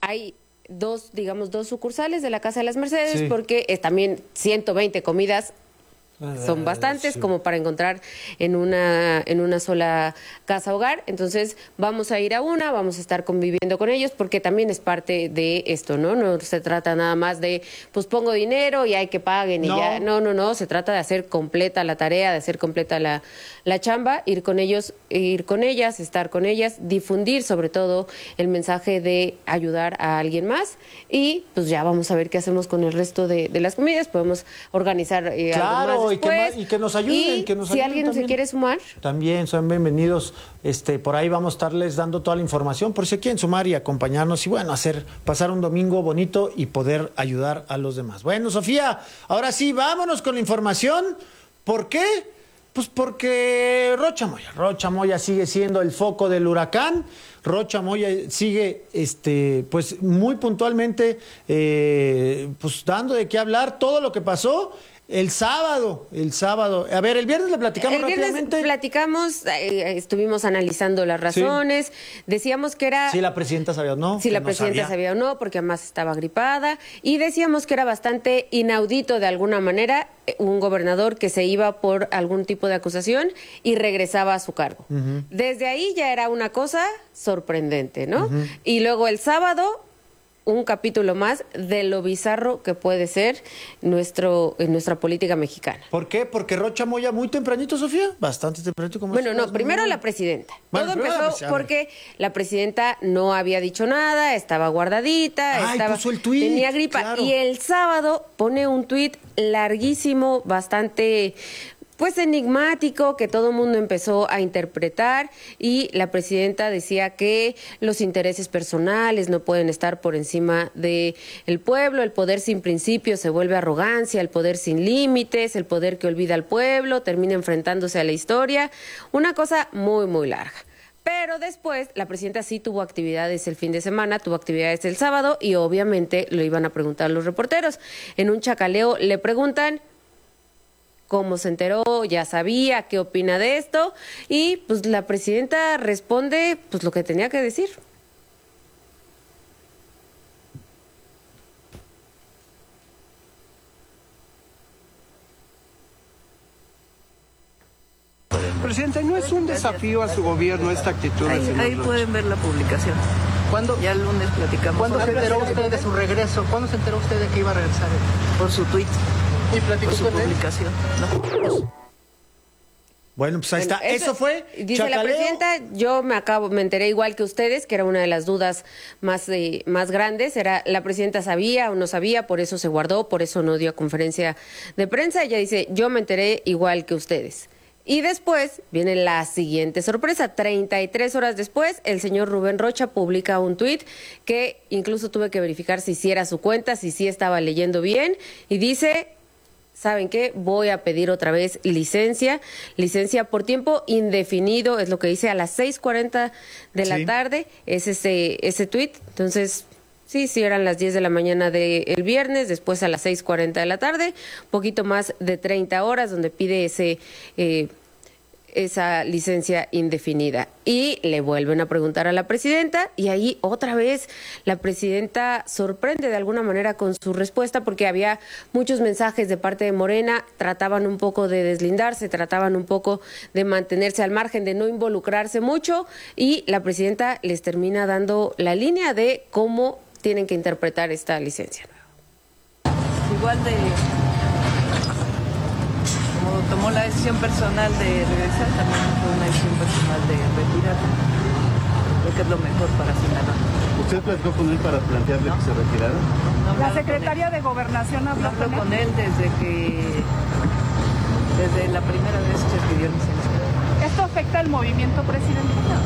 hay dos sucursales de la Casa de las Mercedes, porque también 120 comidas son bastantes como para encontrar en una sola casa hogar. Entonces vamos a ir a vamos a estar conviviendo con ellos, porque también es parte de esto, ¿no? No se trata nada más de, pues pongo dinero y hay que paguen y ya. No, se trata de hacer completa la tarea, de hacer completa la chamba, ir con ellos, ir con ellas, estar con ellas, difundir sobre todo el mensaje de ayudar a alguien más, y pues ya vamos a ver qué hacemos con el resto de las comidas. Podemos organizar algo más después, y que nos ayuden, si alguien también se quiere sumar, también son bienvenidos. Por ahí vamos a estarles dando toda la información por si quieren sumar y acompañarnos y bueno, pasar un domingo bonito y poder ayudar a los demás. Bueno, Sofía, ahora sí, vámonos con la información. ¿Por qué? Pues porque Rocha Moya sigue siendo el foco del huracán. Rocha Moya sigue pues muy puntualmente pues dando de qué hablar todo lo que pasó el sábado. A ver, el viernes le platicamos rápidamente. El viernes platicamos, estuvimos analizando las razones, decíamos que era... Si la presidenta sabía o no. Si la presidenta sabía o no, porque además estaba gripada, y decíamos que era bastante inaudito de alguna manera un gobernador que se iba por algún tipo de acusación y regresaba a su cargo. Desde ahí ya era una cosa sorprendente, ¿no? Y luego el sábado, un capítulo más de lo bizarro que puede ser nuestra política mexicana. ¿Por qué? Porque Rocha Moya muy tempranito, Sofía, bastante tempranito. Bueno, no, primero la presidenta. Todo empezó porque la presidenta no había dicho nada, estaba guardadita, puso el tuit, tenía gripa. Claro. Y el sábado pone un tuit larguísimo, bastante... pues enigmático, que todo el mundo empezó a interpretar, y la presidenta decía que los intereses personales no pueden estar por encima del pueblo, el poder sin principios se vuelve arrogancia, el poder sin límites, el poder que olvida al pueblo, termina enfrentándose a la historia, una cosa muy, muy larga. Pero después la presidenta sí tuvo actividades el fin de semana, tuvo actividades el sábado, y obviamente lo iban a preguntar los reporteros. En un chacaleo le preguntan cómo se enteró, ya sabía, qué opina de esto, y pues la presidenta responde pues lo que tenía que decir. Presidente, ¿no es un desafío a su gobierno esta actitud? Ahí pueden ver la publicación. ¿Cuándo? Ya el lunes platicamos. ¿Cuándo se enteró usted de su regreso? ¿Cuándo se enteró usted de que iba a regresar? Por su tuit. ¿Y platicó por su con él? publicación. No. Bueno, pues ahí está. Eso fue dice chacaleo. La presidenta, yo me enteré igual que ustedes, que era una de las dudas más grandes, era la presidenta sabía o no sabía, por eso se guardó, por eso no dio conferencia de prensa. Ella dice, yo me enteré igual que ustedes. Y después viene la siguiente sorpresa. 33 horas después, el señor Rubén Rocha publica un tuit que incluso tuve que verificar si sí era su cuenta, si sí estaba leyendo bien, y dice: ¿saben qué? Voy a pedir otra vez licencia por tiempo indefinido, es lo que dice a las 6:40 de la tarde, es ese tuit. Entonces, sí, eran las 10 de la mañana del viernes, después a las 6:40 de la tarde, poquito más de 30 horas, donde pide esa licencia indefinida. Y le vuelven a preguntar a la presidenta, y ahí otra vez la presidenta sorprende de alguna manera con su respuesta, porque había muchos mensajes de parte de Morena, trataban un poco de deslindarse, trataban un poco de mantenerse al margen, de no involucrarse mucho, y la presidenta les termina dando la línea de cómo tienen que interpretar esta licencia. Igual como tomó la decisión personal de regresar, también fue una decisión personal de retirarse. Creo que es lo mejor para Sinaloa. ¿Usted platicó con él para plantearle que se retirara? No, ¿La secretaria de Gobernación habló con él desde la primera vez que pidió licencia. ¿Esto afecta al movimiento presidencial?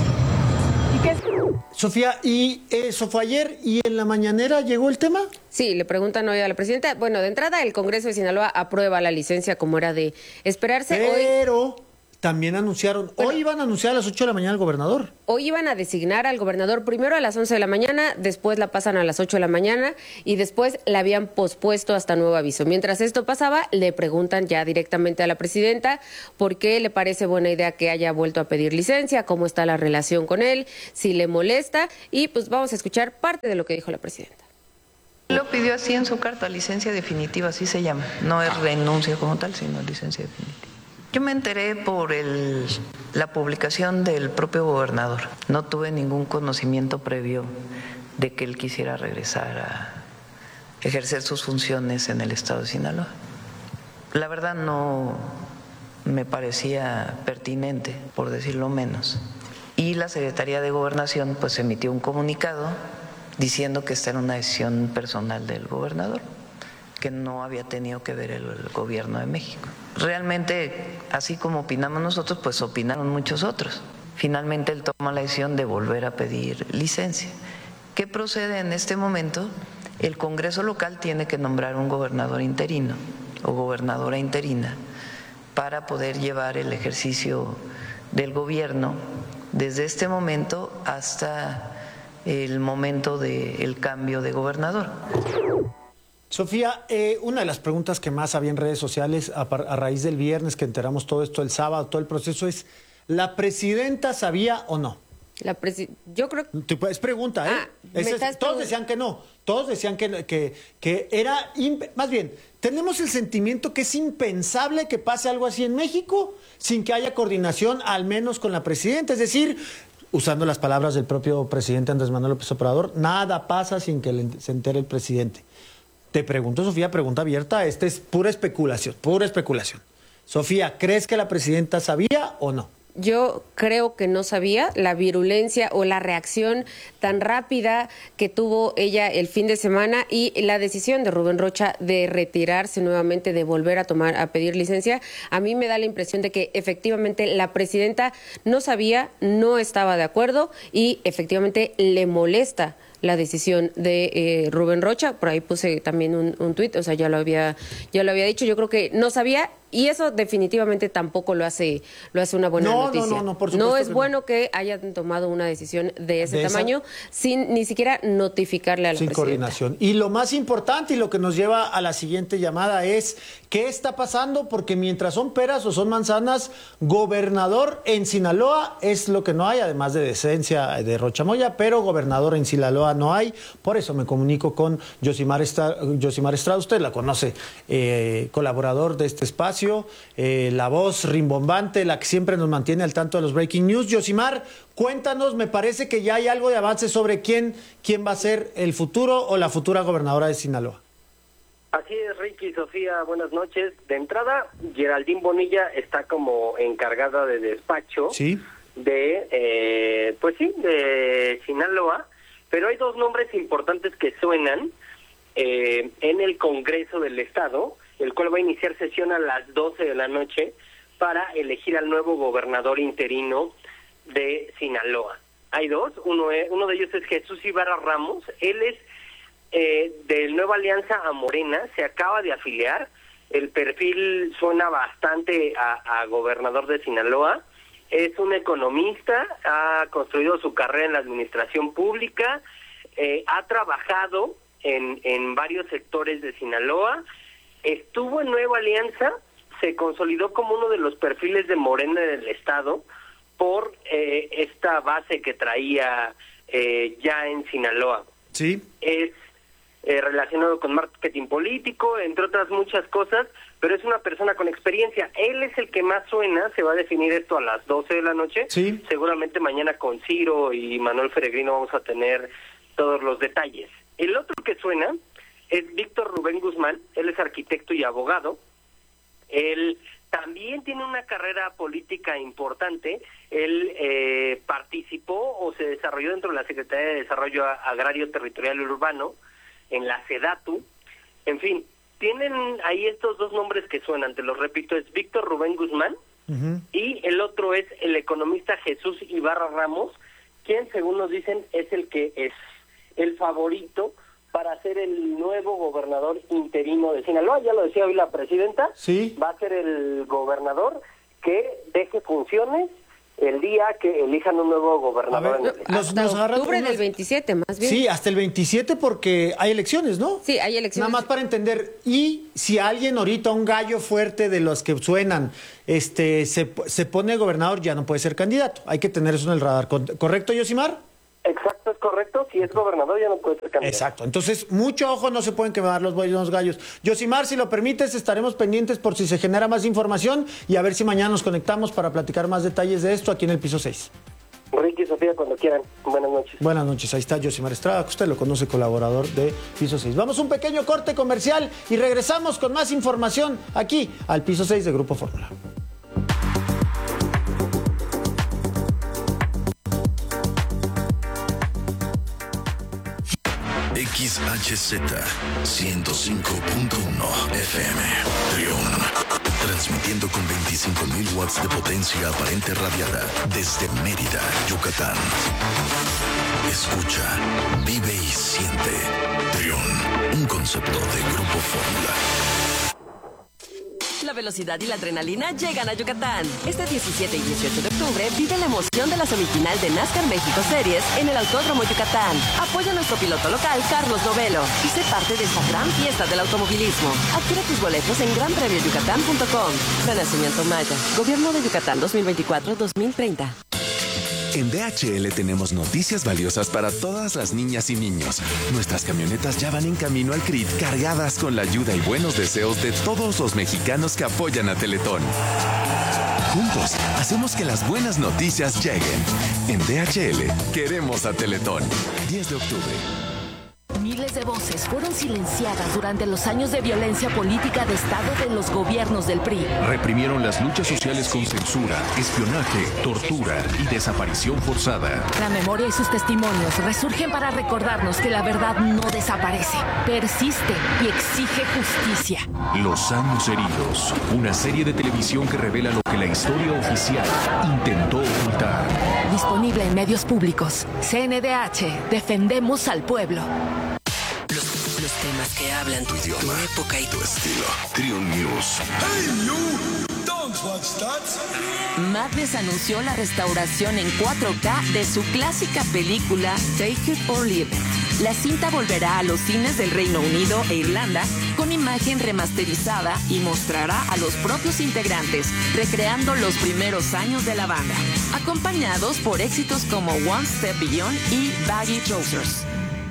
Sofía, ¿y eso fue ayer y en la mañanera llegó el tema? Sí, le preguntan hoy a la presidenta. Bueno, de entrada el Congreso de Sinaloa aprueba la licencia como era de esperarse. Pero también anunciaron, hoy iban a anunciar a las 8 de la mañana al gobernador. Hoy iban a designar al gobernador primero a las 11 de la mañana, después la pasan a las 8 de la mañana y después la habían pospuesto hasta nuevo aviso. Mientras esto pasaba, le preguntan ya directamente a la presidenta por qué le parece buena idea que haya vuelto a pedir licencia, cómo está la relación con él, si le molesta, y pues vamos a escuchar parte de lo que dijo la presidenta. Lo pidió así en su carta, licencia definitiva, así se llama. No es renuncia como tal, sino licencia definitiva. Yo me enteré por la publicación del propio gobernador. No tuve ningún conocimiento previo de que él quisiera regresar a ejercer sus funciones en el estado de Sinaloa. La verdad no me parecía pertinente, por decirlo menos. Y la Secretaría de Gobernación pues emitió un comunicado diciendo que esta era una decisión personal del gobernador, que no había tenido que ver el gobierno de México. Realmente, así como opinamos nosotros, pues opinaron muchos otros. Finalmente él toma la decisión de volver a pedir licencia. ¿Qué procede en este momento? El Congreso local tiene que nombrar un gobernador interino o gobernadora interina para poder llevar el ejercicio del gobierno desde este momento hasta el momento del cambio de gobernador. Sofía, una de las preguntas que más había en redes sociales a raíz del viernes que enteramos todo esto el sábado, todo el proceso es, ¿la presidenta sabía o no? Yo creo que... Es pregunta, ¿eh? Todos decían que no, todos decían que era... Más bien, tenemos el sentimiento que es impensable que pase algo así en México sin que haya coordinación, al menos con la presidenta. Es decir, usando las palabras del propio presidente Andrés Manuel López Obrador, nada pasa sin que se entere el presidente. Te pregunto, Sofía, pregunta abierta, esta es pura especulación, pura especulación. Sofía, ¿crees que la presidenta sabía o no? Yo creo que no sabía la virulencia o la reacción tan rápida que tuvo ella el fin de semana y la decisión de Rubén Rocha de retirarse nuevamente, de volver a pedir licencia. A mí me da la impresión de que efectivamente la presidenta no sabía, no estaba de acuerdo y efectivamente le molesta la decisión de Rubén Rocha. Por ahí puse también un tuit, o sea, ya lo había dicho. Yo creo que no sabía y eso definitivamente tampoco lo hace una buena noticia. No, por supuesto no es bueno que hayan tomado una decisión de ese tamaño sin ni siquiera notificarle a la presidenta. Sin coordinación. Y lo más importante y lo que nos lleva a la siguiente llamada es ¿qué está pasando? Porque mientras son peras o son manzanas, gobernador en Sinaloa es lo que no hay, además de decencia de Rocha Moya, pero gobernador en Sinaloa no hay. Por eso me comunico con Yosimar Estrada, usted la conoce, colaborador de este espacio, la voz rimbombante, la que siempre nos mantiene al tanto de los breaking news. Yosimar, cuéntanos, me parece que ya hay algo de avance sobre quién va a ser el futuro o la futura gobernadora de Sinaloa. Así es, Ricky, Sofía, buenas noches. De entrada, Geraldine Bonilla está como encargada de despacho de Sinaloa, pero hay dos nombres importantes que suenan en el Congreso del Estado, el cual va a iniciar sesión a las 12 de la noche para elegir al nuevo gobernador interino de Sinaloa. Hay dos, uno de ellos es Jesús Ibarra Ramos, él es de Nueva Alianza a Morena, se acaba de afiliar, el perfil suena bastante a gobernador de Sinaloa, es un economista, ha construido su carrera en la administración pública, ha trabajado en varios sectores de Sinaloa, estuvo en Nueva Alianza, se consolidó como uno de los perfiles de Morena en el Estado por esta base que traía ya en Sinaloa. Sí. Es relacionado con marketing político, entre otras muchas cosas, pero es una persona con experiencia. Él es el que más suena, se va a definir esto a las 12 de la noche. Sí. Seguramente mañana con Ciro y Manuel Peregrino vamos a tener todos los detalles. El otro que suena es Víctor Rubén Guzmán, él es arquitecto y abogado. Él también tiene una carrera política importante. Él participó o se desarrolló dentro de la Secretaría de Desarrollo Agrario, Territorial y Urbano, en la SEDATU. En fin, tienen ahí estos dos nombres que suenan, te los repito, es Víctor Rubén Guzmán y el otro es el economista Jesús Ibarra Ramos, quien según nos dicen es el que es el favorito para ser el nuevo gobernador interino de Sinaloa. Ya lo decía hoy la presidenta, sí. Va a ser el gobernador que deje funciones el día que elijan un nuevo gobernador en el estado. Hasta octubre del 27, más bien. Sí, hasta el 27 porque hay elecciones, ¿no? Sí, hay elecciones. Nada más para entender. Y si alguien ahorita, un gallo fuerte de los que suenan, se pone gobernador, ya no puede ser candidato. Hay que tener eso en el radar. ¿Correcto, Yosimar? Exacto, es correcto. Si es gobernador ya no puede ser candidato. Exacto. Entonces, mucho ojo, no se pueden quemar los buenos gallos. Yosimar, si lo permites, estaremos pendientes por si se genera más información y a ver si mañana nos conectamos para platicar más detalles de esto aquí en el piso 6. Ricky y Sofía, cuando quieran. Buenas noches. Buenas noches. Ahí está Yosimar Estrada, que usted lo conoce, colaborador de Piso 6. Vamos a un pequeño corte comercial y regresamos con más información aquí al Piso 6 de Grupo Fórmula. XHZ 105.1 FM Trión, transmitiendo con 25.000 watts de potencia aparente radiada desde Mérida, Yucatán. Escucha, vive y siente. Trión, un concepto de Grupo Fórmula. La velocidad y la adrenalina llegan a Yucatán. Este 17 y 18 de octubre vive la emoción de la semifinal de NASCAR México Series en el Autódromo Yucatán. Apoya a nuestro piloto local, Carlos Novelo, y sé parte de esta gran fiesta del automovilismo. Adquiere tus boletos en granpremioyucatán.com. Renacimiento Maya. Gobierno de Yucatán 2024-2030. En DHL tenemos noticias valiosas para todas las niñas y niños. Nuestras camionetas ya van en camino al CRIT cargadas con la ayuda y buenos deseos de todos los mexicanos que apoyan a Teletón. Juntos, hacemos que las buenas noticias lleguen. En DHL, queremos a Teletón. 10 de octubre. Miles de voces fueron silenciadas durante los años de violencia política de Estado de los gobiernos del PRI. Reprimieron las luchas sociales con censura, espionaje, tortura y desaparición forzada. La memoria y sus testimonios resurgen para recordarnos que la verdad no desaparece, persiste y exige justicia. Los años heridos, una serie de televisión que revela lo que la historia oficial intentó ocultar. Disponible en medios públicos. CNDH, defendemos al pueblo. Los temas que hablan tu idioma, tu época y tu estilo. Trión News. Hey, you! Don't watch that. Madness anunció la restauración en 4K de su clásica película Take It or Leave It. La cinta volverá a los cines del Reino Unido e Irlanda con imagen remasterizada y mostrará a los propios integrantes recreando los primeros años de la banda, acompañados por éxitos como One Step Beyond y Baggy Trousers.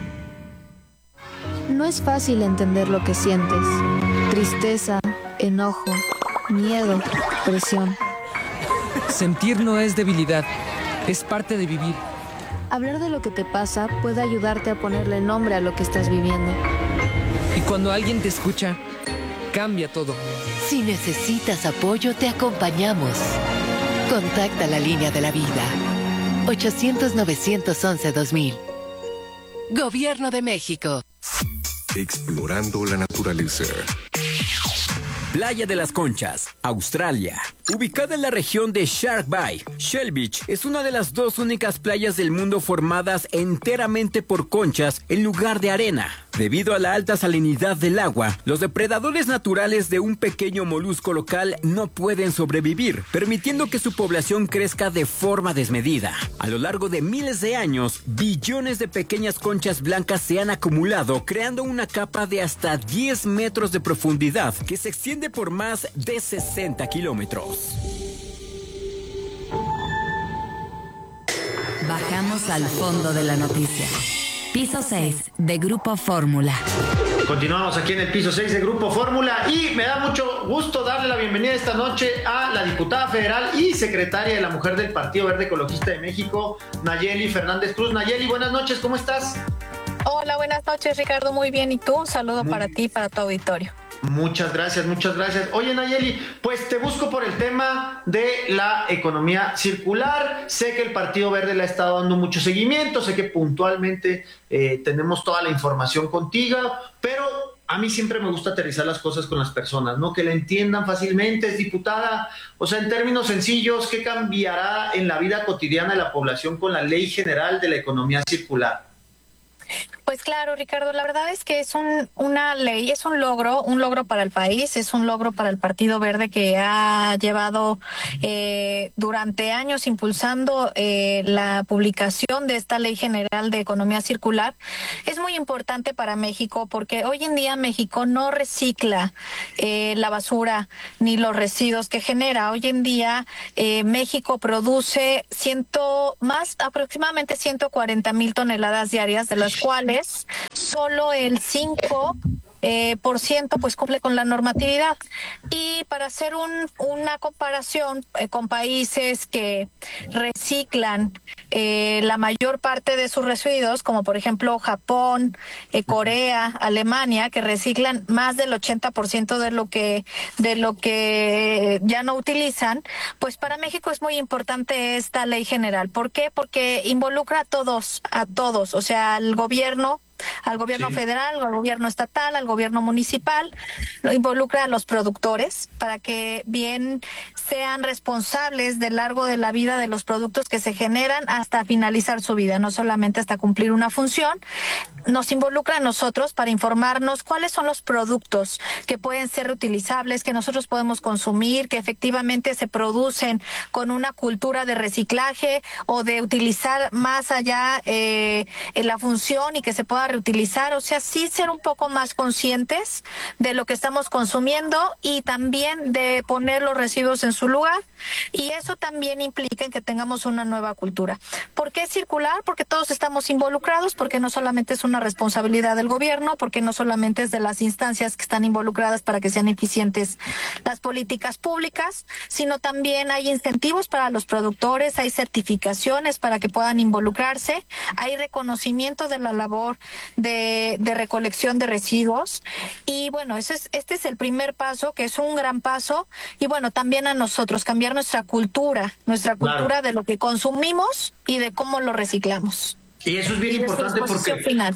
No es fácil entender lo que sientes. Tristeza, enojo, miedo, presión. Sentir no es debilidad, es parte de vivir. Hablar de lo que te pasa puede ayudarte a ponerle nombre a lo que estás viviendo. Y cuando alguien te escucha, cambia todo. Si necesitas apoyo, te acompañamos. Contacta la línea de la vida. 800-911-2000. Gobierno de México. Explorando la naturaleza. Playa de las Conchas, Australia. Ubicada en la región de Shark Bay, Shell Beach es una de las dos únicas playas del mundo formadas enteramente por conchas en lugar de arena. Debido a la alta salinidad del agua, los depredadores naturales de un pequeño molusco local no pueden sobrevivir, permitiendo que su población crezca de forma desmedida. A lo largo de miles de años, billones de pequeñas conchas blancas se han acumulado, creando una capa de hasta 10 metros de profundidad que se extiende por más de 60 kilómetros. Bajamos al fondo de la noticia. Piso 6 de Grupo Fórmula. Continuamos aquí en el Piso 6 de Grupo Fórmula y me da mucho gusto darle la bienvenida esta noche a la diputada federal y secretaria de la Mujer del Partido Verde Ecologista de México, Nayeli Fernández Cruz. Nayeli, buenas noches, ¿cómo estás? Hola, buenas noches, Ricardo, muy bien. ¿Y tú? Un saludo para ti y para tu auditorio. Muchas gracias, muchas gracias. Oye, Nayeli, pues te busco por el tema de la economía circular. Sé que el Partido Verde le ha estado dando mucho seguimiento, sé que puntualmente tenemos toda la información contigo, pero a mí siempre me gusta aterrizar las cosas con las personas, ¿no? Que la entiendan fácilmente. Es diputada, o sea, en términos sencillos, ¿qué cambiará en la vida cotidiana de la población con la Ley General de la Economía Circular? Pues claro, Ricardo, la verdad es que es una ley, es un logro para el país, es un logro para el Partido Verde que ha llevado durante años impulsando la publicación de esta Ley General de Economía Circular. Es muy importante para México porque hoy en día México no recicla la basura ni los residuos que genera. Hoy en día México produce aproximadamente 140,000 toneladas diarias, de las cuales solo el 5% pues cumple con la normatividad. Y para hacer una comparación con países que reciclan la mayor parte de sus residuos, como por ejemplo Japón, Corea, Alemania, que reciclan más del 80% de lo que ya no utilizan, pues para México es muy importante esta ley general. ¿Por qué? Porque involucra a todos, o sea, al gobierno federal, al gobierno estatal, al gobierno municipal, lo involucra a los productores para que bien sean responsables del largo de la vida de los productos que se generan hasta finalizar su vida, no solamente hasta cumplir una función. Nos involucra a nosotros para informarnos cuáles son los productos que pueden ser reutilizables, que nosotros podemos consumir, que efectivamente se producen con una cultura de reciclaje o de utilizar más allá la función y que se pueda reutilizar. O sea, sí ser un poco más conscientes de lo que estamos consumiendo y también de poner los residuos en su lugar. Y eso también implica que tengamos una nueva cultura. ¿Por qué circular? Porque todos estamos involucrados, porque no solamente es una responsabilidad del gobierno, porque no solamente es de las instancias que están involucradas para que sean eficientes las políticas públicas, sino también hay incentivos para los productores, hay certificaciones para que puedan involucrarse, hay reconocimiento de la labor de recolección de residuos. Y bueno, este es el primer paso, que es un gran paso. Y bueno, también a nosotros cambiar nuestra cultura claro, de lo que consumimos y de cómo lo reciclamos. Y eso es bien importante porque,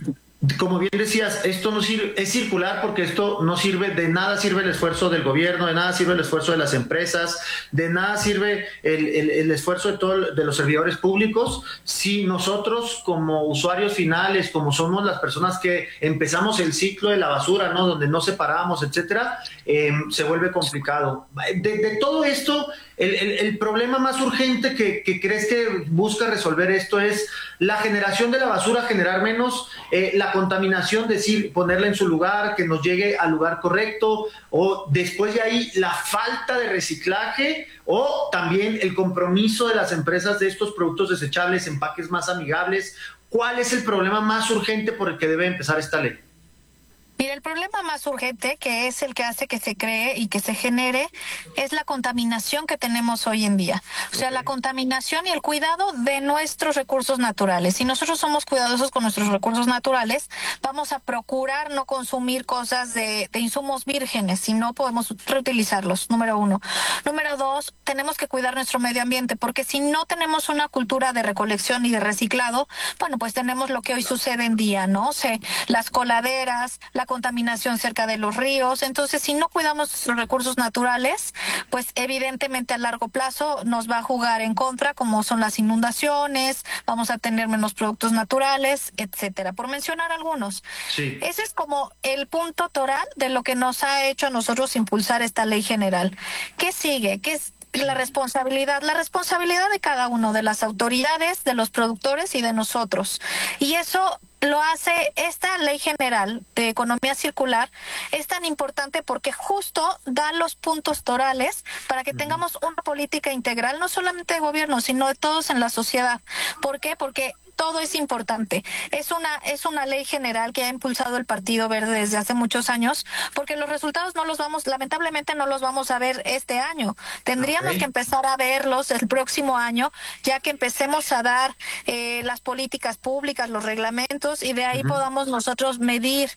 como bien decías, esto no sirve, es circular porque esto no sirve, de nada sirve el esfuerzo del gobierno, de nada sirve el esfuerzo de las empresas, de nada sirve el esfuerzo de los servidores públicos si nosotros como usuarios finales, como somos las personas que empezamos el ciclo de la basura, ¿no? Donde no separamos, etcétera, se vuelve complicado. De todo esto, el problema más urgente que crees que busca resolver esto es la generación de la basura, generar menos, la contaminación, decir, ponerla en su lugar, que nos llegue al lugar correcto, o después de ahí la falta de reciclaje, o también el compromiso de las empresas de estos productos desechables, empaques más amigables. ¿Cuál es el problema más urgente por el que debe empezar esta ley? Mira, el problema más urgente, que es el que hace que se cree y que se genere, es la contaminación que tenemos hoy en día. O sea, la contaminación y el cuidado de nuestros recursos naturales. Si nosotros somos cuidadosos con nuestros recursos naturales, vamos a procurar no consumir cosas de insumos vírgenes, si no podemos reutilizarlos, número uno. Número dos, tenemos que cuidar nuestro medio ambiente, porque si no tenemos una cultura de recolección y de reciclado, bueno, pues tenemos lo que hoy sucede en día, ¿no? O sea, las coladeras, la contaminación cerca de los ríos. Entonces, si no cuidamos nuestros recursos naturales, pues evidentemente a largo plazo nos va a jugar en contra, como son las inundaciones, vamos a tener menos productos naturales, etcétera, por mencionar algunos. Sí. Ese es como el punto toral de lo que nos ha hecho a nosotros impulsar esta ley general. ¿Qué sigue? ¿Qué es la responsabilidad? La responsabilidad de cada uno, de las autoridades, de los productores y de nosotros. Y eso lo hace esta ley general de economía circular, es tan importante porque justo da los puntos torales para que tengamos una política integral, no solamente de gobierno, sino de todos en la sociedad. ¿Por qué? Porque todo es importante. Es una ley general que ha impulsado el Partido Verde desde hace muchos años, porque los resultados lamentablemente no los vamos a ver este año. Tendríamos que empezar a verlos el próximo año, ya que empecemos a dar las políticas públicas, los reglamentos, y de ahí podamos nosotros medir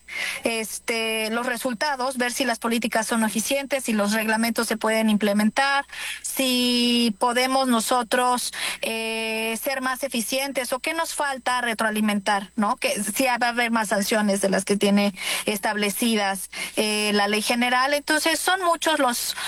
los resultados, ver si las políticas son eficientes, si los reglamentos se pueden implementar, si podemos nosotros ser más eficientes o qué nos nos falta retroalimentar, ¿no? Que sí va a haber más sanciones de las que tiene establecidas la ley general. Entonces son muchos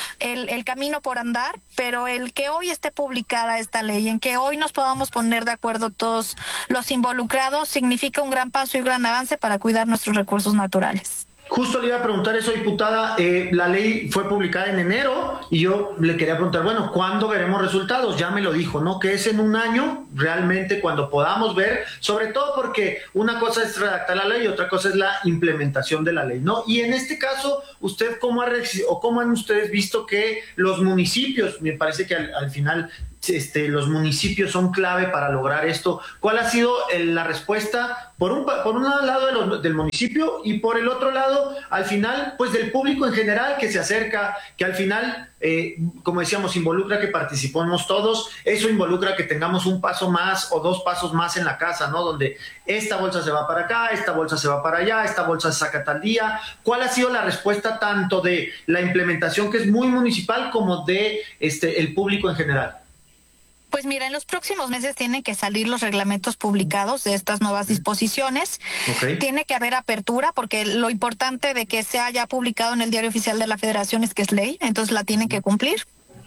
el camino por andar, pero el que hoy esté publicada esta ley, en que hoy nos podamos poner de acuerdo todos los involucrados, significa un gran paso y un gran avance para cuidar nuestros recursos naturales. Justo le iba a preguntar eso, diputada. La ley fue publicada en enero y yo le quería preguntar, bueno, ¿cuándo veremos resultados? Ya me lo dijo, ¿no? Que es en un año, realmente, cuando podamos ver, sobre todo porque una cosa es redactar la ley y otra cosa es la implementación de la ley, ¿no? Y en este caso, ¿usted cómo han ustedes visto que los municipios, me parece que al final los municipios son clave para lograr esto? ¿Cuál ha sido la respuesta por un lado del municipio y por el otro lado, al final, pues del público en general que se acerca, que al final, como decíamos, involucra que participemos todos? Eso involucra que tengamos un paso más o dos pasos más en la casa, ¿no? Donde esta bolsa se va para acá, esta bolsa se va para allá, esta bolsa se saca tal día. ¿Cuál ha sido la respuesta tanto de la implementación, que es muy municipal, como de el público en general? Pues mira, en los próximos meses tienen que salir los reglamentos publicados de estas nuevas disposiciones. Okay. Tiene que haber apertura, porque lo importante de que se haya publicado en el Diario Oficial de la Federación es que es ley, entonces la tienen que cumplir.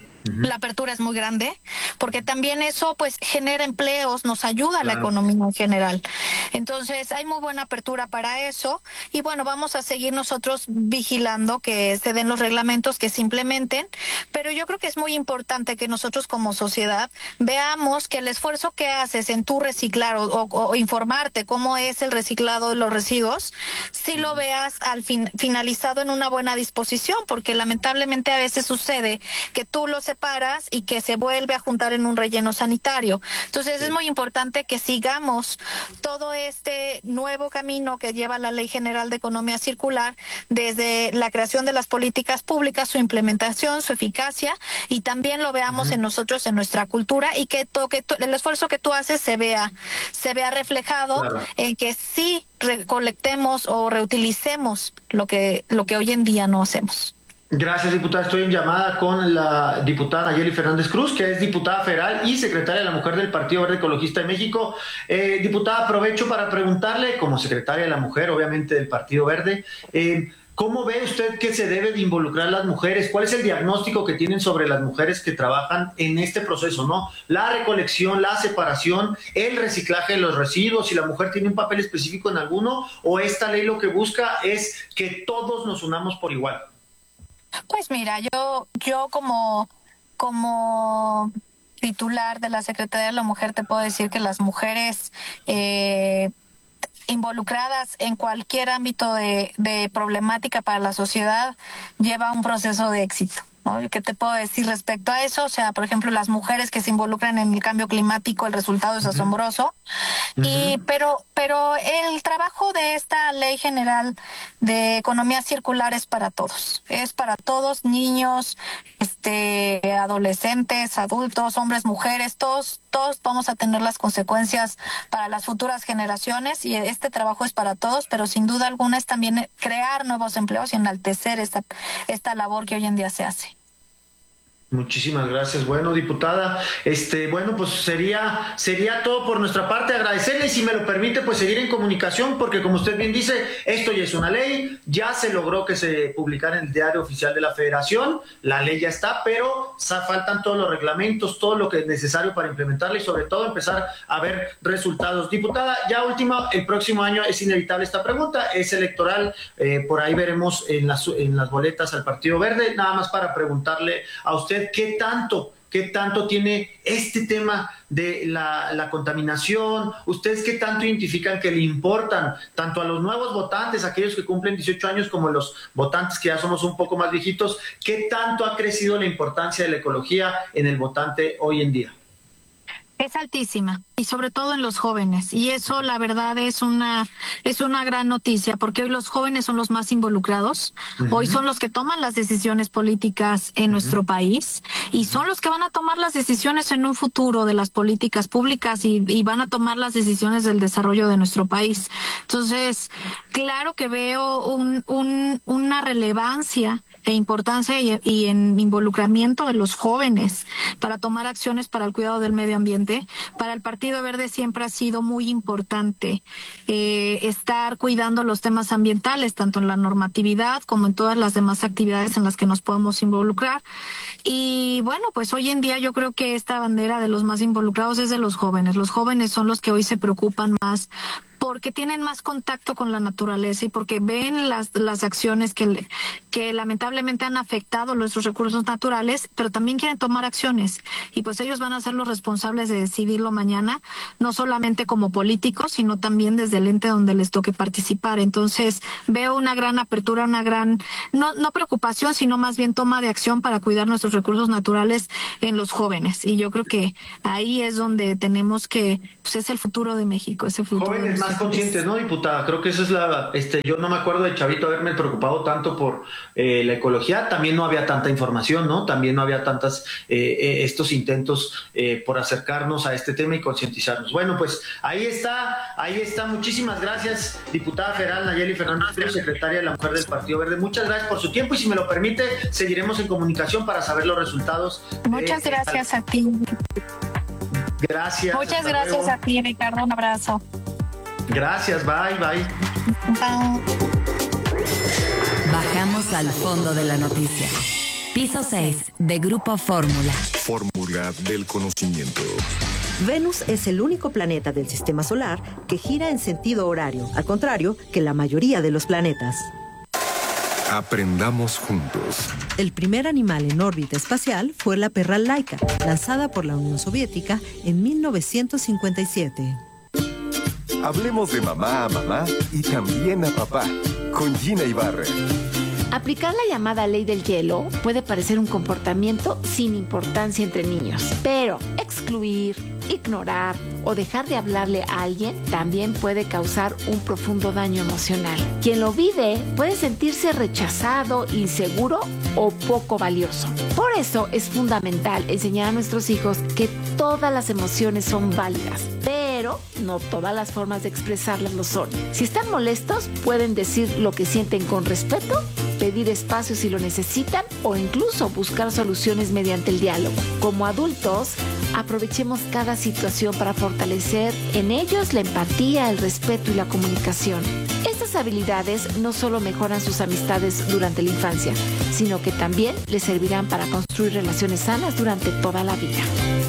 La apertura es muy grande, porque también eso pues genera empleos, nos ayuda a la economía en general. Entonces hay muy buena apertura para eso, y bueno, vamos a seguir nosotros vigilando que se den los reglamentos, que se implementen, pero yo creo que es muy importante que nosotros como sociedad veamos que el esfuerzo que haces en tu reciclar o informarte cómo es el reciclado de los residuos, si lo veas al finalizado en una buena disposición, porque lamentablemente a veces sucede que tú lo separas y que se vuelve a juntar en un relleno sanitario. Entonces es muy importante que sigamos todo este nuevo camino que lleva la Ley General de Economía Circular, desde la creación de las políticas públicas, su implementación, su eficacia, y también lo veamos en nosotros, en nuestra cultura, y que el esfuerzo que tú haces se vea reflejado en que sí recolectemos o reutilicemos lo que hoy en día no hacemos. Gracias, diputada. Estoy en llamada con la diputada Nayeli Fernández Cruz, que es diputada federal y secretaria de la Mujer del Partido Verde Ecologista de México. Diputada, aprovecho para preguntarle, como secretaria de la Mujer, obviamente, del Partido Verde, ¿cómo ve usted que se debe de involucrar las mujeres? ¿Cuál es el diagnóstico que tienen sobre las mujeres que trabajan en este proceso, ¿no? La recolección, la separación, el reciclaje de los residuos, si la mujer tiene un papel específico en alguno, o esta ley lo que busca es que todos nos unamos por igual. Pues mira, yo como titular de la Secretaría de la Mujer te puedo decir que las mujeres involucradas en cualquier ámbito de problemática para la sociedad lleva un proceso de éxito, ¿no? ¿Qué te puedo decir respecto a eso? O sea, por ejemplo, las mujeres que se involucran en el cambio climático, el resultado es asombroso. Pero el trabajo de esta Ley General de Economía Circular es para todos. Es para todos, niños, adolescentes, adultos, hombres, mujeres, todos vamos a tener las consecuencias para las futuras generaciones, y este trabajo es para todos, pero sin duda alguna es también crear nuevos empleos y enaltecer esta labor que hoy en día se hace. Muchísimas gracias. Bueno, diputada, bueno, pues sería todo por nuestra parte. Agradecerle, y si me lo permite, pues seguir en comunicación, porque como usted bien dice, esto ya es una ley, ya se logró que se publicara en el Diario Oficial de la Federación, la ley ya está, pero faltan todos los reglamentos, todo lo que es necesario para implementarla y sobre todo empezar a ver resultados. Diputada, ya última, el próximo año es inevitable esta pregunta, es electoral, por ahí veremos en las boletas al Partido Verde. Nada más para preguntarle a usted, ¿qué tanto tiene este tema de la contaminación? ¿Ustedes qué tanto identifican que le importan tanto a los nuevos votantes, aquellos que cumplen 18 años, como los votantes que ya somos un poco más viejitos? ¿Qué tanto ha crecido la importancia de la ecología en el votante hoy en día? Es altísima, y sobre todo en los jóvenes, y eso la verdad es una gran noticia, porque hoy los jóvenes son los más involucrados, hoy son los que toman las decisiones políticas en nuestro país, y son los que van a tomar las decisiones en un futuro de las políticas públicas y van a tomar las decisiones del desarrollo de nuestro país. Entonces, claro que veo una relevancia importancia y en involucramiento de los jóvenes para tomar acciones para el cuidado del medio ambiente, para el Partido Verde siempre ha sido muy importante estar cuidando los temas ambientales, tanto en la normatividad como en todas las demás actividades en las que nos podemos involucrar. Y bueno, pues hoy en día yo creo que esta bandera de los más involucrados es de los jóvenes. Los jóvenes son los que hoy se preocupan más porque tienen más contacto con la naturaleza y porque ven las acciones que lamentablemente han afectado nuestros recursos naturales, pero también quieren tomar acciones. Y pues ellos van a ser los responsables de decidirlo mañana, no solamente como políticos, sino también desde el ente donde les toque participar. Entonces veo una gran apertura, una gran, no preocupación, sino más bien toma de acción para cuidar nuestros recursos naturales en los jóvenes. Y yo creo que ahí es donde tenemos que, pues es el futuro de México, ese futuro. Jóvenes más conscientes, ¿no, diputada? Creo que esa es la... yo no me acuerdo de chavito haberme preocupado tanto por la ecología. También no había tanta información, ¿no? También no había tantas estos intentos por acercarnos a este tema y concientizarnos. Bueno, pues ahí está. Muchísimas gracias, diputada federal Nayeli Fernández, secretaria de la Mujer del Partido Verde. Muchas gracias por su tiempo y si me lo permite, seguiremos en comunicación para saber los resultados. Muchas gracias a ti. Gracias. Muchas gracias luego. A ti, Ricardo. Un abrazo. Gracias, bye. Bye. Bajamos al fondo de la noticia. Piso 6 de Grupo Fórmula. Fórmula del conocimiento. Venus es el único planeta del sistema solar que gira en sentido horario, al contrario que la mayoría de los planetas. Aprendamos juntos. El primer animal en órbita espacial fue la perra Laika, lanzada por la Unión Soviética en 1957. Hablemos de mamá a mamá y también a papá, con Gina Ibarra. Aplicar la llamada ley del hielo puede parecer un comportamiento sin importancia entre niños, pero excluir, ignorar o dejar de hablarle a alguien también puede causar un profundo daño emocional. Quien lo vive puede sentirse rechazado, inseguro o poco valioso. Por eso es fundamental enseñar a nuestros hijos que todas las emociones son válidas, pero no todas las formas de expresarlas lo son. Si están molestos, pueden decir lo que sienten con respeto, pedir espacio si lo necesitan o incluso buscar soluciones mediante el diálogo. Como adultos, aprovechemos cada situación para fortalecer en ellos la empatía, el respeto y la comunicación. Estas habilidades no solo mejoran sus amistades durante la infancia, sino que también les servirán para construir relaciones sanas durante toda la vida.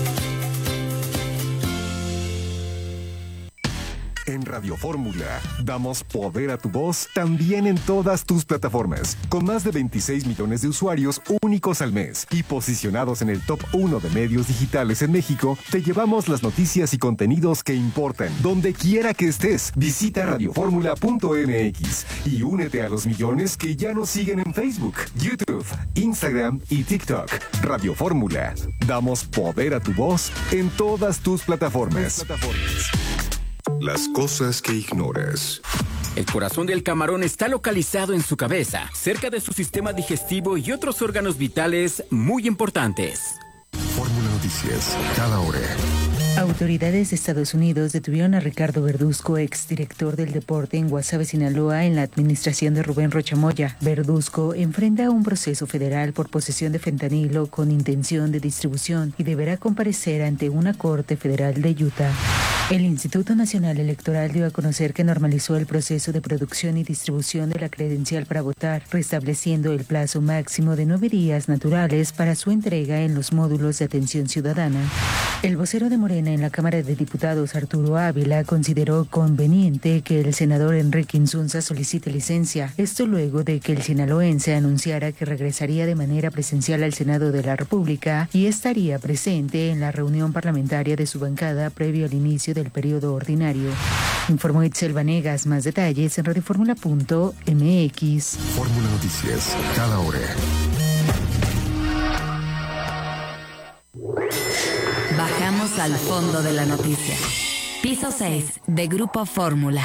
En Radio Fórmula, damos poder a tu voz también en todas tus plataformas. Con más de 26 millones de usuarios únicos al mes y posicionados en el top 1 de medios digitales en México, te llevamos las noticias y contenidos que importan. Donde quiera que estés, visita radioformula.mx y únete a los millones que ya nos siguen en Facebook, YouTube, Instagram y TikTok. Radio Fórmula, damos poder a tu voz en todas tus plataformas. Las cosas que ignoras. El corazón del camarón está localizado en su cabeza, cerca de su sistema digestivo y otros órganos vitales muy importantes. Fórmula Noticias, cada hora. Autoridades de Estados Unidos detuvieron a Ricardo Verduzco, exdirector del deporte en Guasave, Sinaloa, en la administración de Rubén Rocha Moya. Verduzco enfrenta un proceso federal por posesión de fentanilo con intención de distribución y deberá comparecer ante una corte federal de Utah. El Instituto Nacional Electoral dio a conocer que normalizó el proceso de producción y distribución de la credencial para votar, restableciendo el plazo máximo de 9 días naturales para su entrega en los módulos de atención ciudadana. El vocero de Morena en la Cámara de Diputados, Arturo Ávila, consideró conveniente que el senador Enrique Insunza solicite licencia. Esto luego de que el sinaloense anunciara que regresaría de manera presencial al Senado de la República y estaría presente en la reunión parlamentaria de su bancada previo al inicio del periodo ordinario. Informó Itzel Vanegas. Más detalles en radioformula.mx. Fórmula Noticias, cada hora. Bajamos al fondo de la noticia. Piso 6 de Grupo Fórmula.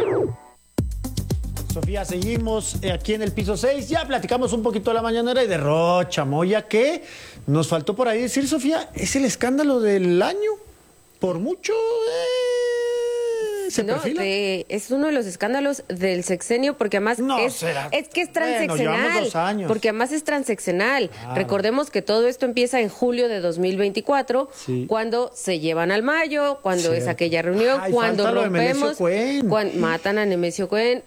Sofía, seguimos aquí en el piso 6. Ya platicamos un poquito de la mañanera y de Rocha Moya, que nos faltó por ahí decir, Sofía, es el escándalo del año. Por mucho. ¿Se perfila? Es uno de los escándalos del sexenio, porque además es que es transeccional. Bueno, 2 años. Porque además es transeccional. Claro. Recordemos que todo esto empieza en julio de 2024, cuando se llevan al Mayo, cuando es aquella reunión, cuando rompemos, cuando matan a Nemesio Cohen,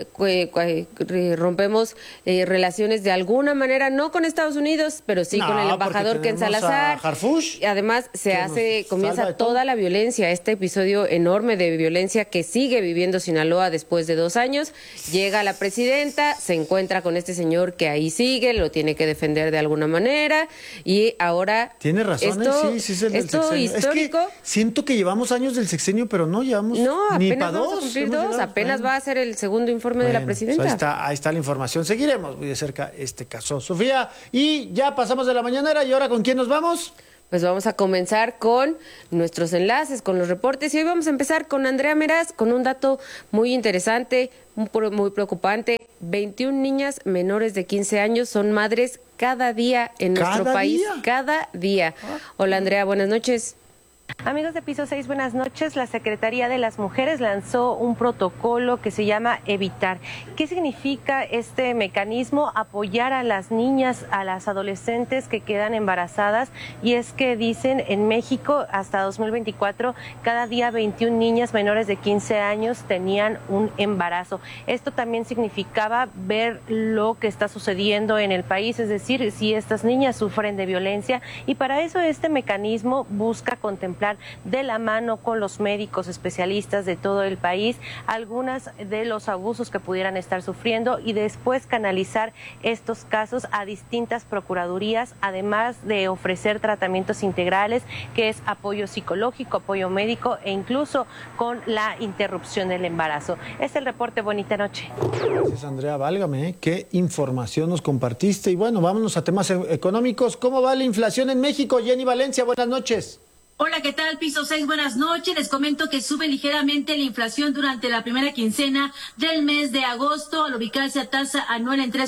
rompemos relaciones de alguna manera, no con Estados Unidos, pero sí con el embajador Ken Salazar. Harfuch, además comienza toda la violencia, este episodio enorme de violencia que sigue viviendo Sinaloa después de 2 años. Llega la presidenta, se encuentra con este señor que ahí sigue, lo tiene que defender de alguna manera, y ahora tiene razón, sí es el del sexenio. Histórico. Es que siento que llevamos años del sexenio, pero no llevamos ni para 2. Vamos a cumplir 2, apenas va a ser el segundo informe de la presidenta. Pues ahí está la información. Seguiremos muy de cerca este caso. Sofía, y ya pasamos de la mañanera, y ahora ¿con quién nos vamos? Pues vamos a comenzar con nuestros enlaces, con los reportes, y hoy vamos a empezar con Andrea Meraz, con un dato muy interesante, muy preocupante. 21 niñas menores de 15 años son madres cada día en nuestro país. Cada día. Hola Andrea, buenas noches. Amigos de Piso 6, buenas noches. La Secretaría de las Mujeres lanzó un protocolo que se llama Evitar. ¿Qué significa este mecanismo? Apoyar a las niñas, a las adolescentes que quedan embarazadas. Y es que dicen en México hasta 2024 cada día 21 niñas menores de 15 años tenían un embarazo. Esto también significaba ver lo que está sucediendo en el país, es decir, si estas niñas sufren de violencia. Y para eso este mecanismo busca contemplar de la mano con los médicos especialistas de todo el país algunas de los abusos que pudieran estar sufriendo, y después canalizar estos casos a distintas procuradurías, además de ofrecer tratamientos integrales, que es apoyo psicológico, apoyo médico e incluso con la interrupción del embarazo. Es el reporte. Bonita noche. Gracias, Andrea, válgame, qué información nos compartiste. Y bueno, vámonos a temas económicos. ¿Cómo va la inflación en México? Jenny Valencia, buenas noches. Hola, ¿qué tal? Piso 6, buenas noches. Les comento que sube ligeramente la inflación durante la primera quincena del mes de agosto, al ubicarse a tasa anual en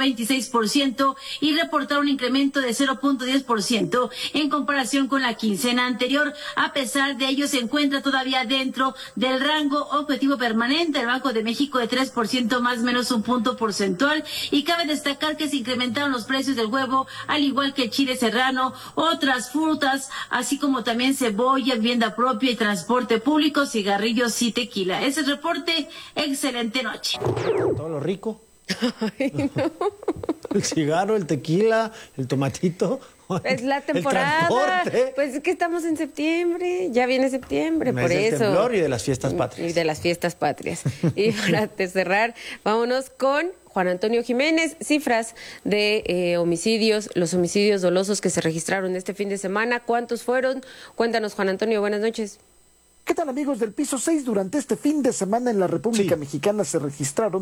3.26% y reportar un incremento de 0.10% en comparación con la quincena anterior. A pesar de ello, se encuentra todavía dentro del rango objetivo permanente del Banco de México de 3% más o menos un punto porcentual. Y cabe destacar que se incrementaron los precios del huevo, al igual que el chile serrano, otras frutas, así como también cebolla, vivienda propia y transporte público, cigarrillos y tequila. Ese es el reporte. Excelente noche. Todo lo rico. Ay, no. El cigarro, el tequila, el tomatito. Es la temporada. Pues es que estamos en septiembre, ya viene septiembre, mes por del eso. Temblor y de las fiestas patrias. Y de las fiestas patrias. Y para cerrar, vámonos con Juan Antonio Jiménez, cifras de homicidios, los homicidios dolosos que se registraron este fin de semana. ¿Cuántos fueron? Cuéntanos, Juan Antonio, buenas noches. ¿Qué tal, amigos del Piso 6? Durante este fin de semana en la República Mexicana se registraron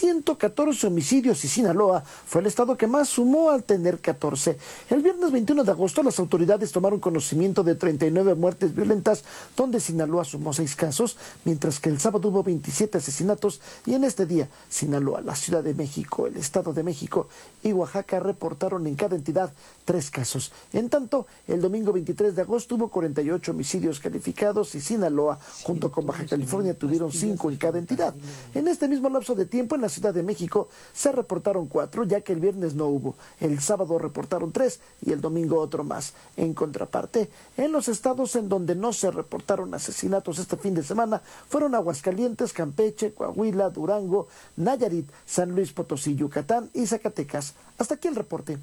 114 homicidios y Sinaloa fue el estado que más sumó al tener 14. El viernes 21 de agosto las autoridades tomaron conocimiento de 39 muertes violentas, donde Sinaloa sumó 6 casos, mientras que el sábado hubo 27 asesinatos, y en este día Sinaloa, la Ciudad de México, el Estado de México y Oaxaca reportaron en cada entidad 3 casos. En tanto, el domingo 23 de agosto hubo 48 homicidios calificados y Sinaloa junto con Baja California tuvieron 5 en cada entidad. En este mismo lapso de tiempo en la Ciudad de México se reportaron 4, ya que el viernes no hubo. El sábado reportaron 3 y el domingo otro más. En contraparte, en los estados en donde no se reportaron asesinatos este fin de semana fueron Aguascalientes, Campeche, Coahuila, Durango, Nayarit, San Luis Potosí, Yucatán y Zacatecas. Hasta aquí el reporte.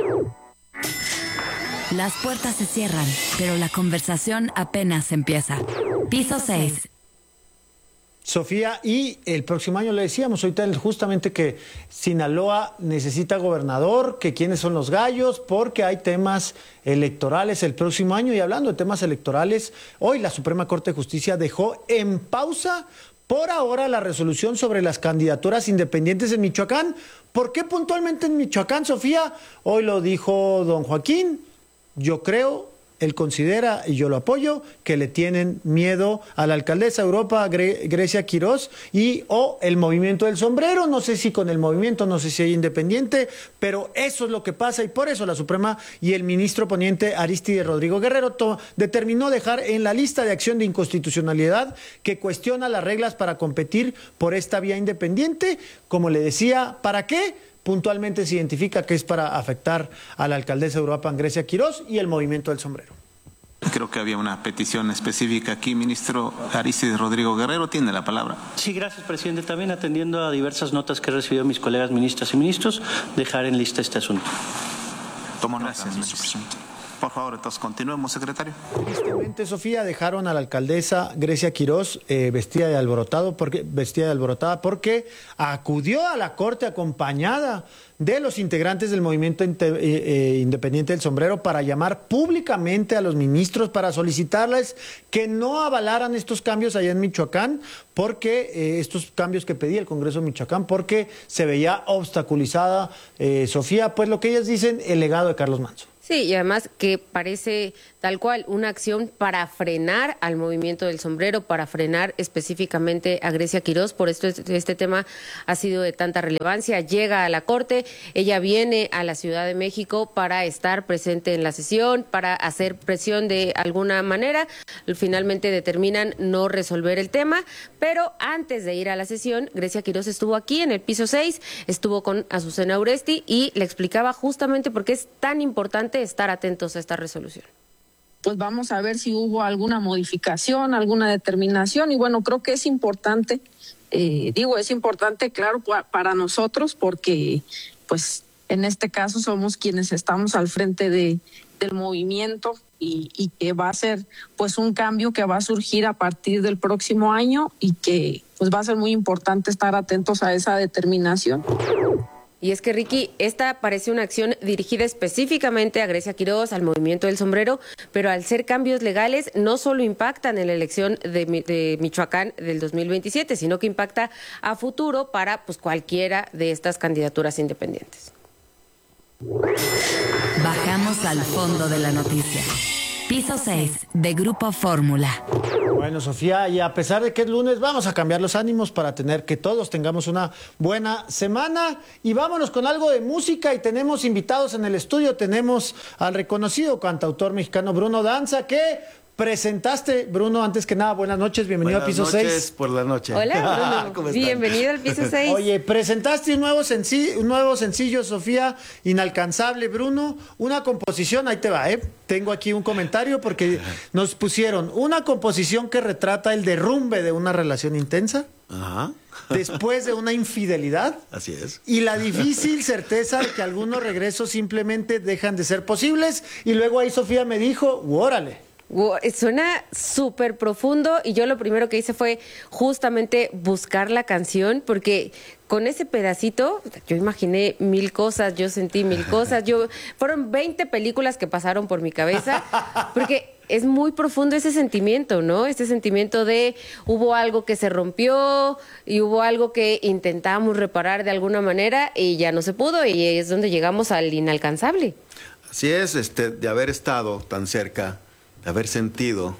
Las puertas se cierran, pero la conversación apenas empieza. Piso 6. Sofía, y el próximo año le decíamos ahorita justamente que Sinaloa necesita gobernador, que quiénes son los gallos, porque hay temas electorales el próximo año. Y hablando de temas electorales, hoy la Suprema Corte de Justicia dejó en pausa por ahora la resolución sobre las candidaturas independientes en Michoacán. ¿Por qué puntualmente en Michoacán, Sofía? Hoy lo dijo don Joaquín. Yo creo él considera, y yo lo apoyo, que le tienen miedo a la alcaldesa de Europa, Grecia Quirós, o el movimiento del sombrero. No sé si con el movimiento, no sé si hay independiente, pero eso es lo que pasa, y por eso la Suprema y el ministro poniente Arístide Rodrigo Guerrero determinó dejar en la lista de acción de inconstitucionalidad que cuestiona las reglas para competir por esta vía independiente. Como le decía, ¿para qué? Puntualmente se identifica que es para afectar a la alcaldesa de Europa, Grecia Quirós, y el movimiento del sombrero. Creo que había una petición específica aquí. Ministro Arístide Rodrigo Guerrero, tiene la palabra. Sí, gracias, presidente. También atendiendo a diversas notas que he recibido mis colegas ministras y ministros, dejar en lista este asunto. Tomo nota, ministro presidente. Por favor, entonces continuemos, secretario. Tristemente, Sofía, dejaron a la alcaldesa Grecia Quirós vestida de alborotada porque acudió a la corte acompañada de los integrantes del movimiento independiente del sombrero para llamar públicamente a los ministros para solicitarles que no avalaran estos cambios allá en Michoacán, porque estos cambios que pedía el Congreso de Michoacán, porque se veía obstaculizada, Sofía, pues lo que ellas dicen, el legado de Carlos Manzo. Sí, y además que parece tal cual una acción para frenar al movimiento del sombrero, para frenar específicamente a Grecia Quirós. Por esto este tema ha sido de tanta relevancia. Llega a la Corte, ella viene a la Ciudad de México para estar presente en la sesión, para hacer presión de alguna manera. Finalmente determinan no resolver el tema, pero antes de ir a la sesión, Grecia Quirós estuvo aquí en el piso 6, estuvo con Azucena Uresti y le explicaba justamente por qué es tan importante estar atentos a esta resolución. Pues vamos a ver si hubo alguna modificación, alguna determinación, y bueno, creo que es importante, es importante, claro, para nosotros, porque pues en este caso somos quienes estamos al frente del movimiento y que va a ser pues un cambio que va a surgir a partir del próximo año y que pues va a ser muy importante estar atentos a esa determinación. Y es que, Ricky, esta parece una acción dirigida específicamente a Grecia Quirós, al movimiento del sombrero, pero al ser cambios legales no solo impactan en la elección de Michoacán del 2027, sino que impacta a futuro para pues cualquiera de estas candidaturas independientes. Bajamos al fondo de la noticia. Piso 6 de Grupo Fórmula. Bueno, Sofía, y a pesar de que es lunes, vamos a cambiar los ánimos para que todos tengamos una buena semana. Y vámonos con algo de música, y tenemos invitados en el estudio. Tenemos al reconocido cantautor mexicano Bruno Danza, que presentaste. Bruno, antes que nada, buenas noches, bienvenido a Piso 6. Buenas noches por la noche. Hola, Bruno. Bienvenido al Piso 6. Oye, presentaste un nuevo sencillo, Sofía, Inalcanzable, Bruno, una composición, ahí te va, tengo aquí un comentario porque nos pusieron una composición que retrata el derrumbe de una relación intensa. Ajá. Después de una infidelidad. Así es. Y la difícil certeza de que algunos regresos simplemente dejan de ser posibles. Y luego ahí Sofía me dijo, órale. Suena súper profundo, y yo lo primero que hice fue justamente buscar la canción, porque con ese pedacito yo imaginé mil cosas, yo sentí mil cosas, fueron 20 películas que pasaron por mi cabeza, porque es muy profundo ese sentimiento, ¿no? Ese sentimiento de hubo algo que se rompió y hubo algo que intentamos reparar de alguna manera y ya no se pudo, y es donde llegamos al inalcanzable. Así es, de haber estado tan cerca, de haber sentido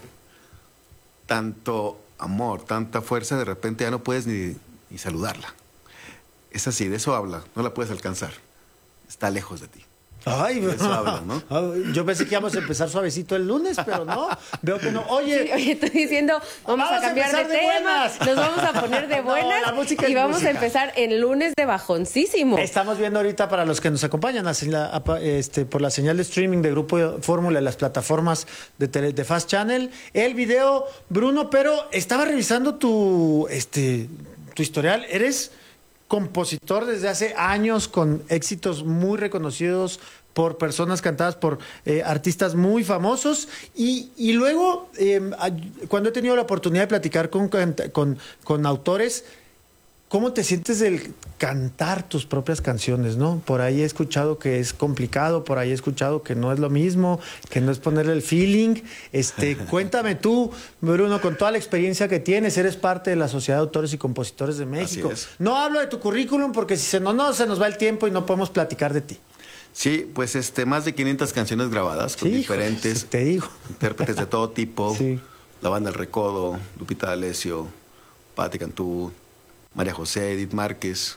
tanto amor, tanta fuerza, de repente ya no puedes ni saludarla. Es así, de eso habla, no la puedes alcanzar. Está lejos de ti. Ay, de eso habla, ¿no? Yo pensé que íbamos a empezar suavecito el lunes, pero no, veo que no. Oye, estoy diciendo, vamos a cambiar de tema, nos vamos a poner de buenas y vamos a empezar el lunes de bajoncísimo. Estamos viendo ahorita, para los que nos acompañan por la señal de streaming de Grupo Fórmula en las plataformas de Fast Channel, el video, Bruno, pero estaba revisando tu historial. Eres compositor desde hace años, con éxitos muy reconocidos por personas cantadas por artistas muy famosos, y luego cuando he tenido la oportunidad de platicar con autores, ¿cómo te sientes del cantar tus propias canciones, no? Por ahí he escuchado que es complicado, por ahí he escuchado que no es lo mismo, que no es ponerle el feeling. Cuéntame tú, Bruno, con toda la experiencia que tienes, eres parte de la Sociedad de Autores y Compositores de México. Así es. No hablo de tu currículum porque si se nos va el tiempo y no podemos platicar de ti. Sí, pues más de 500 canciones grabadas con diferentes intérpretes de todo tipo. Sí. La banda El Recodo, Lupita D'Alessio, Patti Cantú, María José, Edith Márquez,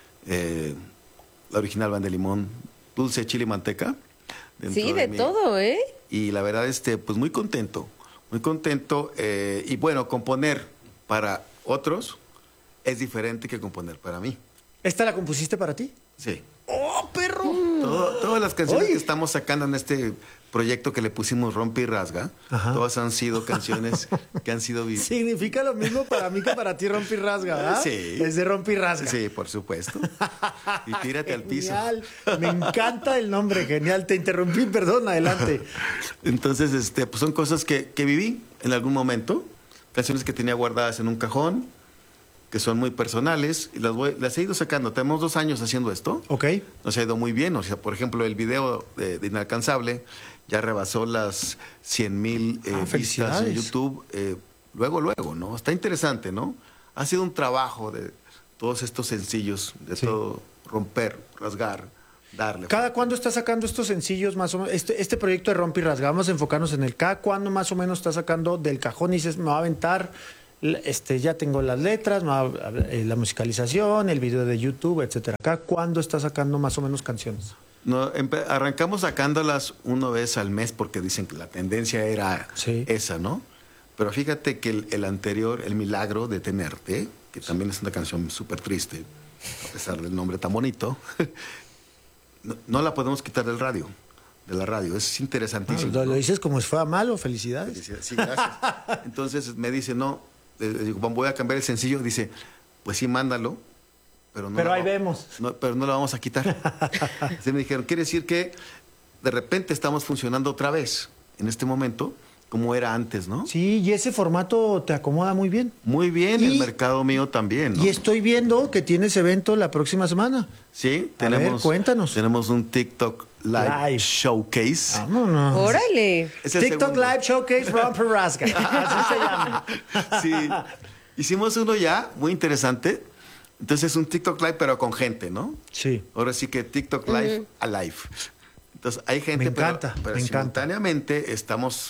la original Banda de Limón, Dulce, Chile y Manteca. Sí, de todo, ¿eh? Y la verdad, pues muy contento. Y bueno, componer para otros es diferente que componer para mí. ¿Esta la compusiste para ti? Sí. ¡Oh, perro! Todas las canciones que estamos sacando en este proyecto que le pusimos Rompe y Rasga, todas han sido canciones que han sido... Significa lo mismo para mí que para ti Rompe y Rasga, ¿verdad? Sí. Es de Rompe y Rasga. Sí, por supuesto. Y tírate al piso. Me encanta el nombre, genial. Te interrumpí, perdón, adelante. Entonces, pues son cosas que viví en algún momento, canciones que tenía guardadas en un cajón, que son muy personales, y las he ido sacando. Tenemos 2 años haciendo esto. Ok. Nos ha ido muy bien. O sea, por ejemplo, el video de Inalcanzable ya rebasó las 100,000 vistas en YouTube. Luego, ¿no? Está interesante, ¿no? Ha sido un trabajo de todos estos sencillos, de todo romper, rasgar, darle. ¿Cada cuándo estás sacando estos sencillos más o menos? Este proyecto de Rompe y Rasga, vamos a enfocarnos en el cada cuándo más o menos estás sacando del cajón y dices, me va a aventar... ya tengo las letras, la musicalización, el video de YouTube, etcétera. ¿Acá cuándo está sacando más o menos canciones? No, arrancamos sacándolas una vez al mes porque dicen que la tendencia era esa, ¿no? Pero fíjate que el anterior, El Milagro de Tenerte, que también es una canción súper triste, a pesar del nombre tan bonito, no la podemos quitar de la radio. Es interesantísimo. Lo dices como si fuera malo, felicidades. Sí, gracias. Entonces me dice, digo, voy a cambiar el sencillo. Dice, pues sí, mándalo, pero ahí vemos. Pero no lo vamos a quitar. Así me dijeron, quiere decir que de repente estamos funcionando otra vez en este momento, como era antes, ¿no? Sí, y ese formato te acomoda muy bien. Muy bien, el mercado mío también, ¿no? Y estoy viendo que tienes evento la próxima semana. Sí, cuéntanos. Tenemos un TikTok Live Showcase. Vámonos. ¡Órale! TikTok Live Showcase Rompe y Rasga. Así se llama. Sí. Hicimos uno ya, muy interesante. Entonces, un TikTok Live, pero con gente, ¿no? Sí. Ahora sí que TikTok Live Alive. Entonces, hay gente, me encanta. simultáneamente estamos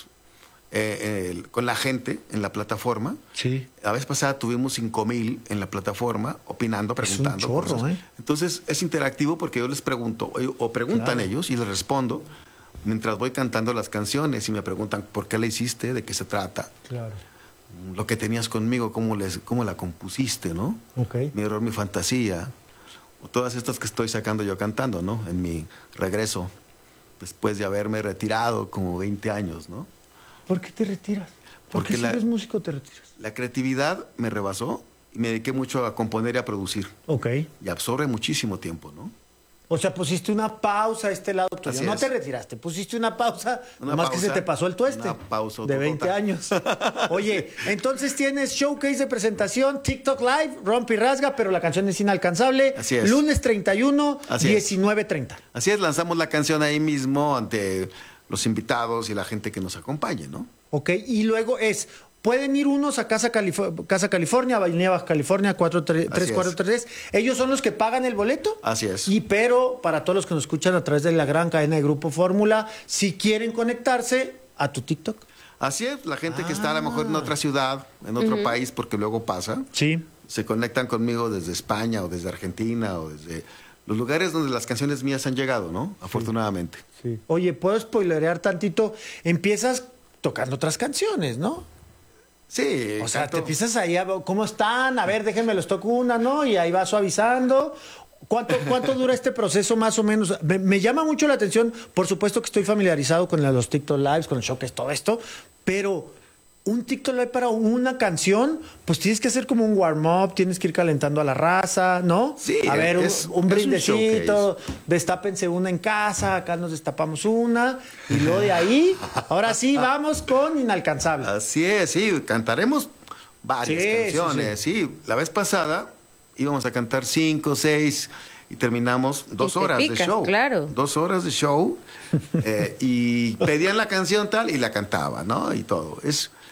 con la gente en la plataforma. Sí. La vez pasada tuvimos 5,000 en la plataforma, opinando, preguntando. Es un chorro, cosas. Entonces, es interactivo porque yo les pregunto, o preguntan ellos y les respondo, mientras voy cantando las canciones y me preguntan, ¿por qué la hiciste? ¿De qué se trata? Claro. Lo que tenías conmigo, cómo la compusiste, ¿no? Okay. Mi error, mi fantasía. O todas estas que estoy sacando yo cantando, ¿no? En mi regreso, después de haberme retirado como 20 años, ¿no? ¿Por qué te retiras? Porque si eres músico te retiras. La creatividad me rebasó y me dediqué mucho a componer y a producir. Ok. Y absorbe muchísimo tiempo, ¿no? O sea, pusiste una pausa a este lado tuyo. Así no es. te retiraste, pusiste una pausa, más que se te pasó el tueste. Una pausa de 20 años. Oye, entonces tienes showcase de presentación, TikTok Live, Rompe y Rasga, pero la canción es Inalcanzable. Así es. Lunes 31, 19:30. Así es, lanzamos la canción ahí mismo ante los invitados y la gente que nos acompañe, ¿no? Ok, y luego pueden ir unos a Casa California, Avenida Baja California, 3433. Ellos son los que pagan el boleto. Así es. Pero para todos los que nos escuchan a través de la gran cadena de Grupo Fórmula, si quieren conectarse a tu TikTok. Así es, la gente que está a lo mejor en otra ciudad, en otro país, porque luego pasa. Sí. Se conectan conmigo desde España o desde Argentina o desde los lugares donde las canciones mías han llegado, ¿no? Afortunadamente. Sí. Oye, ¿puedo spoilerear tantito? Empiezas tocando otras canciones, ¿no? Sí. O sea, te empiezas ahí ¿cómo están? A ver, déjenme los toco una, ¿no? Y ahí vas suavizando. ¿Cuánto dura este proceso más o menos? Me llama mucho la atención, por supuesto que estoy familiarizado con los TikTok Lives, con el showcase, todo esto, pero un TikTok Live para una canción, pues tienes que hacer como un warm-up, tienes que ir calentando a la raza, ¿no? Sí. A ver, un brindecito, showcase. Destápense una en casa, acá nos destapamos una, y luego de ahí, ahora sí, vamos con Inalcanzable. Así es, sí, cantaremos varias canciones, sí. La vez pasada íbamos a cantar 5, 6 y terminamos 2 horas de show. Claro. 2 horas de show y pedían la canción tal y la cantaba, ¿no? Y todo.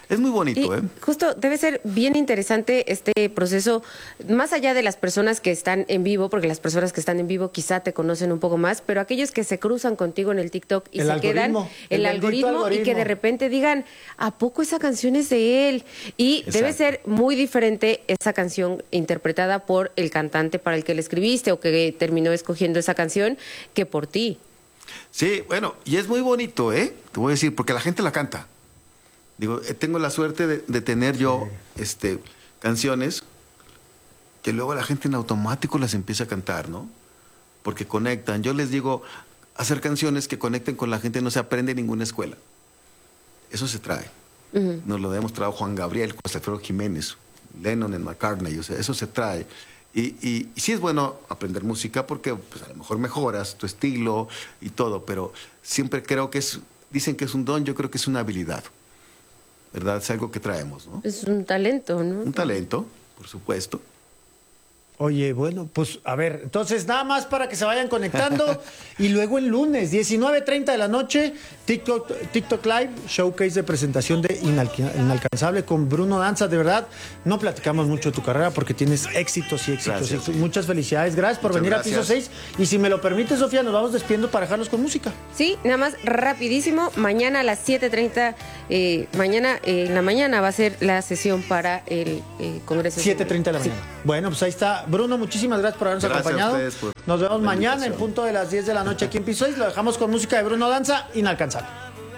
Es muy bonito, Justo, debe ser bien interesante este proceso, más allá de las personas que están en vivo, porque las personas que están en vivo quizá te conocen un poco más, pero aquellos que se cruzan contigo en el TikTok y se quedan el algoritmo y que de repente digan, ¿a poco esa canción es de él? Y debe ser muy diferente esa canción interpretada por el cantante para el que le escribiste o que terminó escogiendo esa canción que por ti. Sí, bueno, y es muy bonito, te voy a decir, porque la gente la canta. Digo, tengo la suerte de tener yo canciones que luego la gente en automático las empieza a cantar, ¿no? Porque conectan. Yo les digo, hacer canciones que conecten con la gente no se aprende en ninguna escuela. Eso se trae. Nos lo ha demostrado Juan Gabriel, José Alfredo Jiménez, Lennon en McCartney, o sea, eso se trae. Y sí es bueno aprender música porque pues, a lo mejor mejoras tu estilo y todo, pero siempre creo que dicen que es un don, yo creo que es una habilidad. ¿Verdad? Es algo que traemos, ¿no? Es un talento, ¿no? Un talento, por supuesto. Oye, bueno, pues a ver, entonces nada más para que se vayan conectando y luego el lunes, 19:30 de la noche, TikTok Live, showcase de presentación de Inalcanzable con Bruno Danza. De verdad, no platicamos mucho de tu carrera porque tienes éxitos y éxitos. Gracias, sí. Muchas felicidades, gracias por venir a Piso 6. Y si me lo permite, Sofía, nos vamos despidiendo para dejarlos con música. Sí, nada más rapidísimo, mañana a las 7:30, mañana en la mañana va a ser la sesión para el Congreso. 7:30 de la mañana. Sí. Bueno, pues ahí está. Bruno, muchísimas gracias por habernos acompañado. Nos vemos mañana en punto de las 10 de la noche aquí en Piso 6. Lo dejamos con música de Bruno Danza, Inalcanzable.